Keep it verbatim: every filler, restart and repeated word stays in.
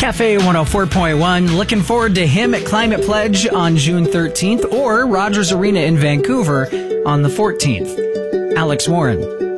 Cafe one oh four point one. Looking forward to him at Climate Pledge on June thirteenth or Rogers Arena in Vancouver on the fourteenth. Alex Warren.